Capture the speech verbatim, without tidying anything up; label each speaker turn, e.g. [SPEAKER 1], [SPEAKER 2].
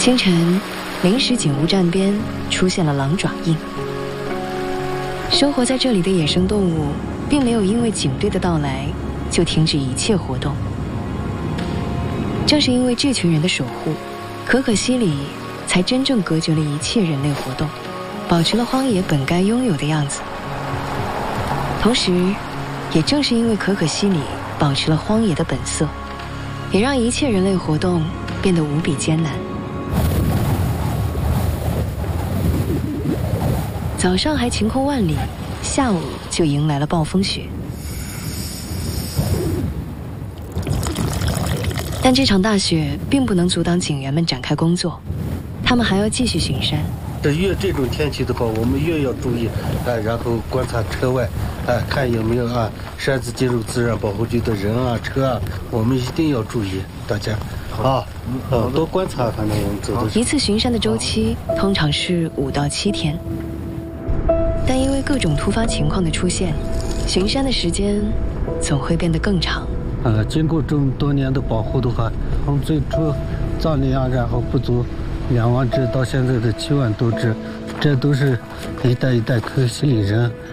[SPEAKER 1] 清晨，临时警务站边出现了狼爪印。生活在这里的野生动物并没有因为警队的到来就停止一切活动。正是因为这群人的守护，可可西里才真正隔绝了一切人类活动，保持了荒野本该拥有的样子。同时，也正是因为可可西里保持了荒野的本色，也让一切人类活动变得无比艰难。早上还晴空万里，下午就迎来了暴风雪。但这场大雪并不能阻挡警员们展开工作，他们还要继续巡山。
[SPEAKER 2] 这越这种天气的话，我们越要注意，哎，然后观察车外，哎，看有没有啊擅自进入自然保护区的人啊、车啊，我们一定要注意，大家啊，呃，多观察，反正我们走的。
[SPEAKER 1] 一次巡山的周期通常是五到七天，但因为各种突发情况的出现，巡山的时间总会变得更长。
[SPEAKER 2] 呃，经过这么多年的保护的话，从最初藏羚羊然后不足两万只，到现在的七万多只，这都是一代一代可可西里人